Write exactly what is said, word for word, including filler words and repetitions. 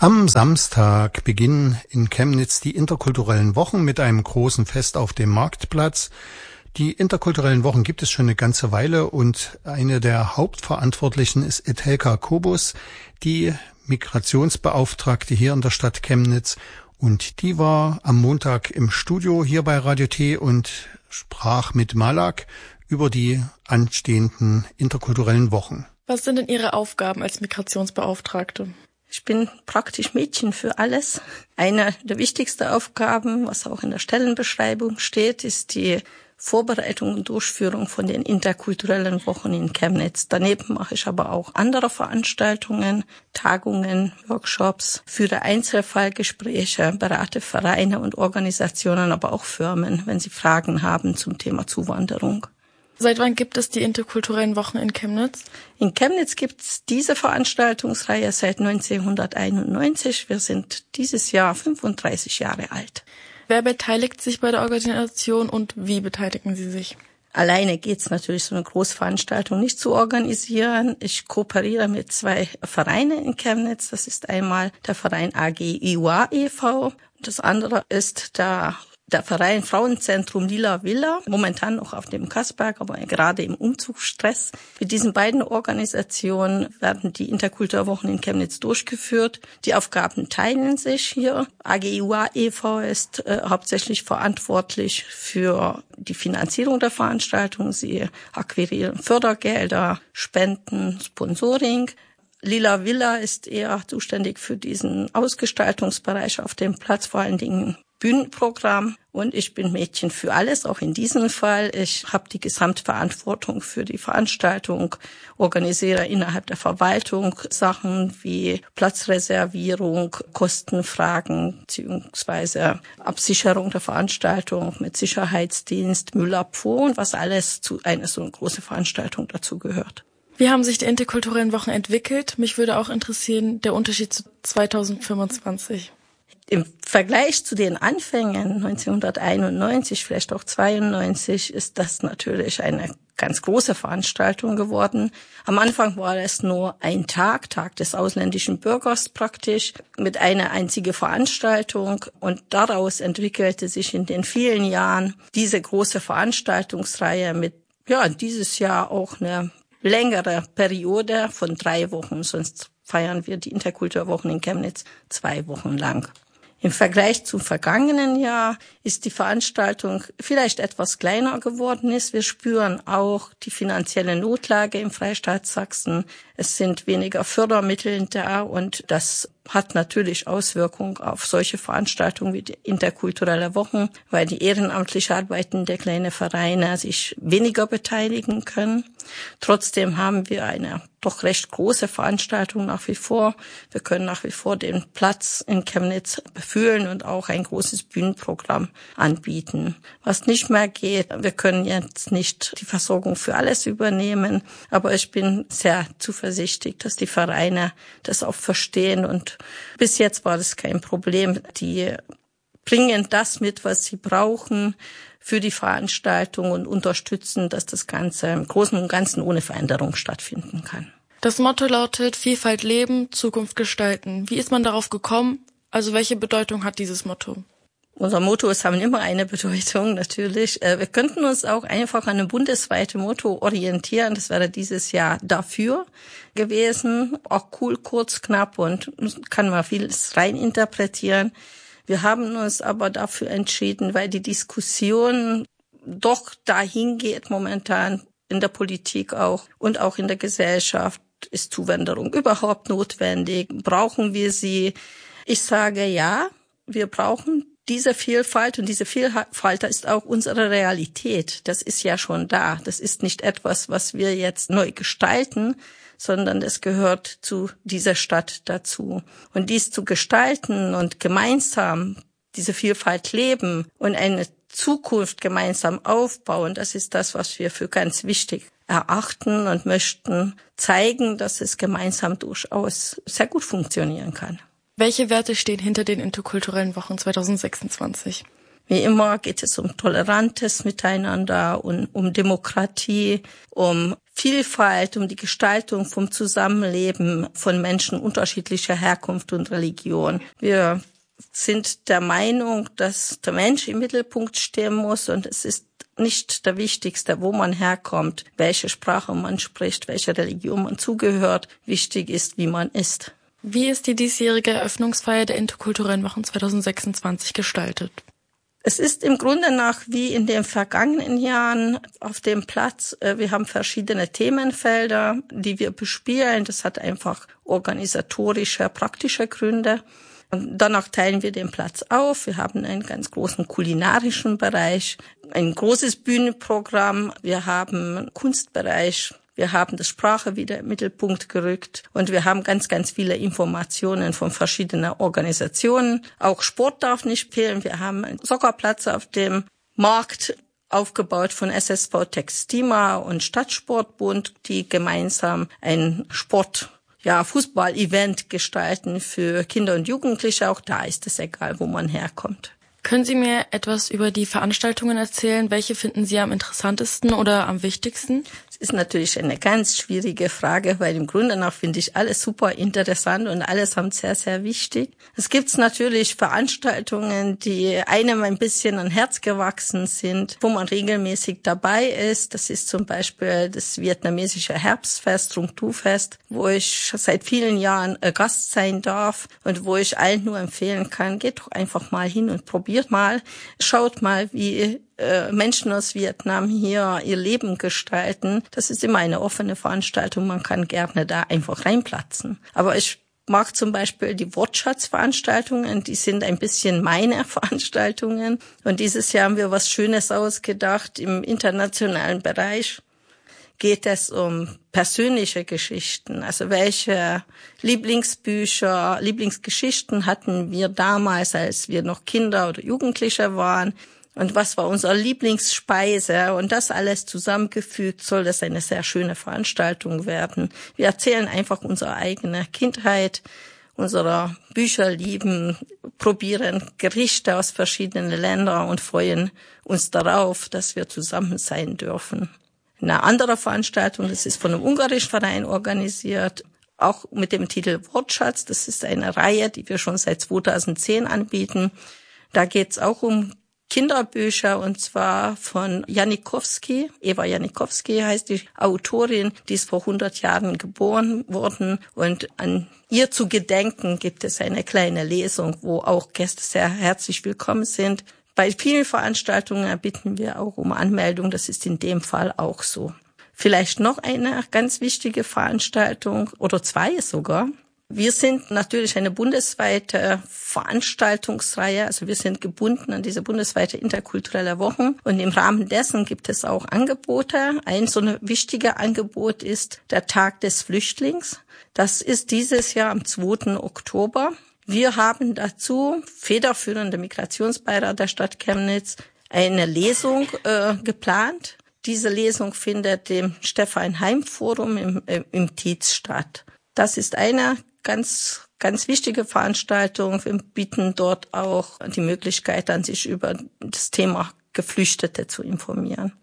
Am Samstag beginnen in Chemnitz die interkulturellen Wochen mit einem großen Fest auf dem Marktplatz. Die interkulturellen Wochen gibt es schon eine ganze Weile und eine der Hauptverantwortlichen ist Etelka Kobus, die Migrationsbeauftragte hier in der Stadt Chemnitz. Und die war am Montag im Studio hier bei Radio T und sprach mit Malak über die anstehenden interkulturellen Wochen. Was sind denn Ihre Aufgaben als Migrationsbeauftragte? Ich bin praktisch Mädchen für alles. Eine der wichtigsten Aufgaben, was auch in der Stellenbeschreibung steht, ist die Vorbereitung und Durchführung von den interkulturellen Wochen in Chemnitz. Daneben mache ich aber auch andere Veranstaltungen, Tagungen, Workshops, führe Einzelfallgespräche, berate Vereine und Organisationen, aber auch Firmen, wenn sie Fragen haben zum Thema Zuwanderung. Seit wann gibt es die interkulturellen Wochen in Chemnitz? In Chemnitz gibt es diese Veranstaltungsreihe seit neunzehnhunderteinundneunzig. Wir sind dieses Jahr fünfunddreißig Jahre alt. Wer beteiligt sich bei der Organisation und wie beteiligen Sie sich? Alleine geht's natürlich, so eine Großveranstaltung nicht zu organisieren. Ich kooperiere mit zwei Vereinen in Chemnitz. Das ist einmal der Verein A G I U A e V. Das andere ist der Der Verein Frauenzentrum Lila Villa, momentan noch auf dem Kassberg, aber gerade im Umzugsstress. Mit diesen beiden Organisationen werden die Interkulturwochen in Chemnitz durchgeführt. Die Aufgaben teilen sich hier. A G I U A e V ist äh, hauptsächlich verantwortlich für die Finanzierung der Veranstaltung. Sie akquirieren Fördergelder, Spenden, Sponsoring. Lila Villa ist eher zuständig für diesen Ausgestaltungsbereich auf dem Platz, vor allen Dingen Bühnenprogramm. Und ich bin Mädchen für alles, auch in diesem Fall. Ich habe die Gesamtverantwortung für die Veranstaltung, organisiere innerhalb der Verwaltung Sachen wie Platzreservierung, Kostenfragen beziehungsweise Absicherung der Veranstaltung mit Sicherheitsdienst, Müllabfuhr und was alles zu einer so großen Veranstaltung dazu gehört. Wie haben sich die interkulturellen Wochen entwickelt? Mich würde auch interessieren, der Unterschied zu zweitausendfünfundzwanzig. Im Vergleich zu den Anfängen neunzehnhunderteinundneunzig, vielleicht auch zweiundneunzig, ist das natürlich eine ganz große Veranstaltung geworden. Am Anfang war es nur ein Tag, Tag des ausländischen Bürgers praktisch, mit einer einzigen Veranstaltung. Und daraus entwickelte sich in den vielen Jahren diese große Veranstaltungsreihe mit, ja, dieses Jahr auch eine längere Periode von drei Wochen. Sonst feiern wir die Interkulturwochen in Chemnitz zwei Wochen lang. Im Vergleich zum vergangenen Jahr ist die Veranstaltung vielleicht etwas kleiner geworden ist. Wir spüren auch die finanzielle Notlage im Freistaat Sachsen. Es sind weniger Fördermittel da und das hat natürlich Auswirkungen auf solche Veranstaltungen wie die interkulturelle Wochen, weil die ehrenamtlich arbeitenden kleinen Vereine sich weniger beteiligen können. Trotzdem haben wir eine doch recht große Veranstaltung nach wie vor. Wir können nach wie vor den Platz in Chemnitz befüllen und auch ein großes Bühnenprogramm anbieten. Was nicht mehr geht, wir können jetzt nicht die Versorgung für alles übernehmen, aber ich bin sehr zuversichtlich, dass die Vereine das auch verstehen und bis jetzt war das kein Problem. Die bringen das mit, was sie brauchen für die Veranstaltung und unterstützen, dass das Ganze im Großen und Ganzen ohne Veränderung stattfinden kann. Das Motto lautet Vielfalt leben, Zukunft gestalten. Wie ist man darauf gekommen? Also welche Bedeutung hat dieses Motto? Unser Mottos haben immer eine Bedeutung, natürlich. Wir könnten uns auch einfach an einem bundesweiten Motto orientieren. Das wäre dieses Jahr dafür gewesen. Auch cool, kurz, knapp und kann man vieles reininterpretieren. Wir haben uns aber dafür entschieden, weil die Diskussion doch dahin geht momentan in der Politik auch und auch in der Gesellschaft. Ist Zuwanderung überhaupt notwendig? Brauchen wir sie? Ich sage ja, wir brauchen diese Vielfalt und diese Vielfalt ist auch unsere Realität. Das ist ja schon da. Das ist nicht etwas, was wir jetzt neu gestalten, sondern es gehört zu dieser Stadt dazu. Und dies zu gestalten und gemeinsam diese Vielfalt leben und eine Zukunft gemeinsam aufbauen, das ist das, was wir für ganz wichtig erachten und möchten zeigen, dass es gemeinsam durchaus sehr gut funktionieren kann. Welche Werte stehen hinter den interkulturellen Wochen zweitausendsechsundzwanzig? Wie immer geht es um tolerantes Miteinander und um Demokratie, um Vielfalt, um die Gestaltung vom Zusammenleben von Menschen unterschiedlicher Herkunft und Religion. Wir sind der Meinung, dass der Mensch im Mittelpunkt stehen muss und es ist nicht der Wichtigste, wo man herkommt, welche Sprache man spricht, welche Religion man zugehört. Wichtig ist, wie man ist. Wie ist die diesjährige Eröffnungsfeier der Interkulturellen Wochen zwanzig sechsundzwanzig gestaltet? Es ist im Grunde nach wie in den vergangenen Jahren auf dem Platz. Wir haben verschiedene Themenfelder, die wir bespielen. Das hat einfach organisatorische, praktische Gründe. Und danach teilen wir den Platz auf. Wir haben einen ganz großen kulinarischen Bereich, ein großes Bühnenprogramm. Wir haben einen Kunstbereich. Wir haben die Sprache wieder im Mittelpunkt gerückt und wir haben ganz, ganz viele Informationen von verschiedenen Organisationen. Auch Sport darf nicht fehlen. Wir haben einen Soccerplatz auf dem Markt aufgebaut von S S V Textima und Stadtsportbund, die gemeinsam ein Sport, ja, Fußball-Event gestalten für Kinder und Jugendliche. Auch da ist es egal, wo man herkommt. Können Sie mir etwas über die Veranstaltungen erzählen? Welche finden Sie am interessantesten oder am wichtigsten? Es ist natürlich eine ganz schwierige Frage, weil im Grunde nach finde ich alles super interessant und allesamt sehr, sehr wichtig. Es gibt natürlich Veranstaltungen, die einem ein bisschen an Herz gewachsen sind, wo man regelmäßig dabei ist. Das ist zum Beispiel das vietnamesische Herbstfest, Rung Tu Fest, wo ich seit vielen Jahren Gast sein darf und wo ich allen nur empfehlen kann, geht doch einfach mal hin und probiert mal, schaut mal, wie Menschen aus Vietnam hier ihr Leben gestalten. Das ist immer eine offene Veranstaltung. Man kann gerne da einfach reinplatzen. Aber ich mag zum Beispiel die Wortschatzveranstaltungen. Die sind ein bisschen meine Veranstaltungen. Und dieses Jahr haben wir was Schönes ausgedacht. Im internationalen Bereich geht es um persönliche Geschichten. Also welche Lieblingsbücher, Lieblingsgeschichten hatten wir damals, als wir noch Kinder oder Jugendliche waren? Und was war unsere Lieblingsspeise? Und das alles zusammengefügt soll das eine sehr schöne Veranstaltung werden. Wir erzählen einfach unsere eigene Kindheit, unsere Bücher lieben, probieren Gerichte aus verschiedenen Ländern und freuen uns darauf, dass wir zusammen sein dürfen. Eine andere Veranstaltung, das ist von einem ungarischen Verein organisiert, auch mit dem Titel Wortschatz. Das ist eine Reihe, die wir schon seit zweitausendzehn anbieten. Da geht's auch um Kinderbücher und zwar von Janikowski. Eva Janikowski heißt die Autorin, die ist vor hundert Jahren geboren worden und an ihr zu gedenken gibt es eine kleine Lesung, wo auch Gäste sehr herzlich willkommen sind. Bei vielen Veranstaltungen bitten wir auch um Anmeldung, das ist in dem Fall auch so. Vielleicht noch eine ganz wichtige Veranstaltung oder zwei sogar. Wir sind natürlich eine bundesweite Veranstaltungsreihe, also wir sind gebunden an diese bundesweite interkulturelle Wochen und im Rahmen dessen gibt es auch Angebote. Ein so ein wichtiges Angebot ist der Tag des Flüchtlings. Das ist dieses Jahr am zweiten Oktober. Wir haben dazu, federführender Migrationsbeirat der Stadt Chemnitz, eine Lesung äh, geplant. Diese Lesung findet im Stefan-Heim-Forum im, äh, im Tietz statt. Das ist eine ganz, ganz wichtige Veranstaltung. Wir bieten dort auch die Möglichkeit an, sich über das Thema Geflüchtete zu informieren.